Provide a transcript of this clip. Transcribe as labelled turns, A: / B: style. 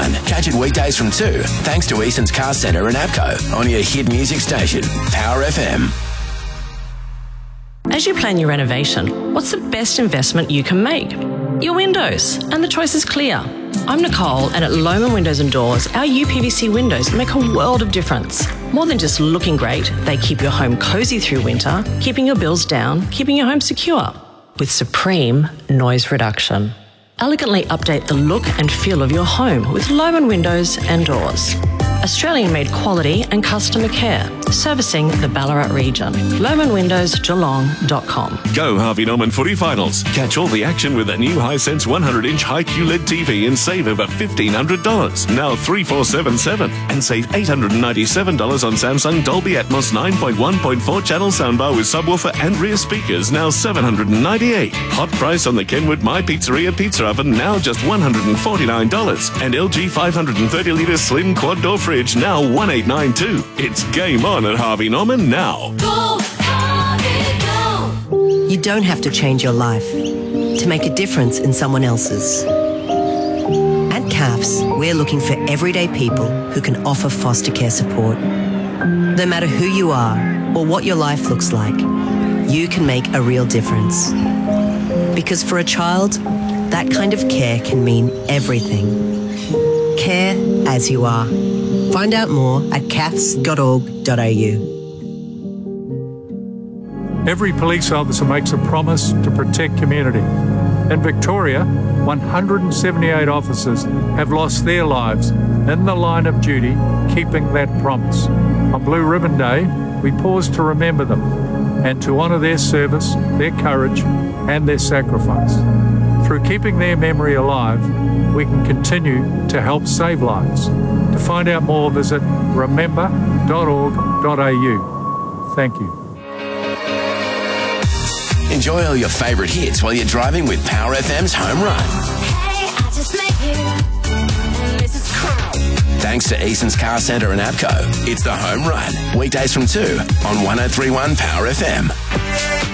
A: Run. Catch it weekdays from 2, thanks to Easton's Car Centre and APCO on your hit music station, Power FM.
B: As you plan your renovation, what's the best investment you can make? Your windows, and the choice is clear. I'm Nicole, and at Lohmann Windows and Doors, our UPVC windows make a world of difference. More than just looking great, they keep your home cosy through winter, keeping your bills down, keeping your home secure. With supreme noise reduction. Elegantly update the look and feel of your home with Lohmann Windows and Doors. Australian-made quality and customer care, servicing the Ballarat region. LoehmannWindowsGeelong.com.
C: Go Harvey Norman footy finals. Catch all the action with a new Hisense 100-inch high QLED TV and save over $1,500. Now 3477 and save $897 on Samsung Dolby Atmos 9.1.4 channel soundbar with subwoofer and rear speakers, now $798. Hot price on the Kenwood My Pizzeria pizza oven, now just $149. And LG 530-litre slim quad door fridge, now $1,892. It's game on at Harvey Norman now.
D: Go, Harvey, go!
E: You don't have to change your life to make a difference in someone else's. At CAFS, we're looking for everyday people who can offer foster care support. No matter who you are or what your life looks like, you can make a real difference. Because for a child, that kind of care can mean everything. Care as you are. Find out more at cafs.org.au.
F: Every police officer makes a promise to protect community. In Victoria, 178 officers have lost their lives in the line of duty, keeping that promise. On Blue Ribbon Day, we pause to remember them and to honour their service, their courage and their sacrifice. Through keeping their memory alive, we can continue to help save lives. To find out more, visit remember.org.au. Thank you.
A: Enjoy all your favourite hits while you're driving with Power FM's Home Run.
D: Hey, I just met you. And this is cool.
A: Thanks to Easton's Car Centre and APCO, it's the Home Run. Weekdays from 2 on 103.1 Power FM.